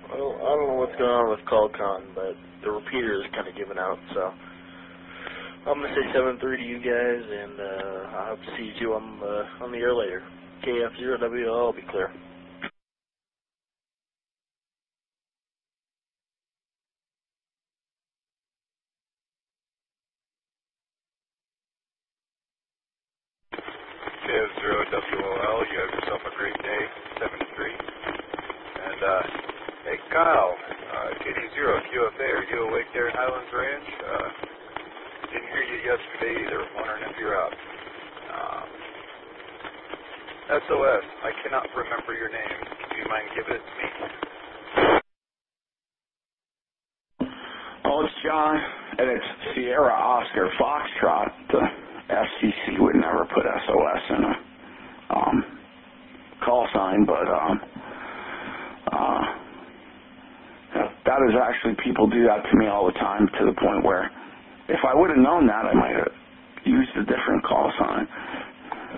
Well, I don't know what's going on with Qualcomm, but the repeater is kind of giving out, so I'm going to say 7-3 to you guys, and I hope to see you on the air later. KF0WL, I'll be clear. KF0WL, you have yourself a great day, 7-3. And, hey, Kyle, KD0QFA, are you awake there in Highlands Ranch? Didn't hear you yesterday either, wondering if you're up. SOS, I cannot remember your name. Do you mind giving it to me? Oh, it's John, and it's Sierra Oscar Foxtrot. The FCC would never put SOS in a call sign, but that is actually, people do that to me all the time, to the point where if I would have known that, I might have used a different call sign.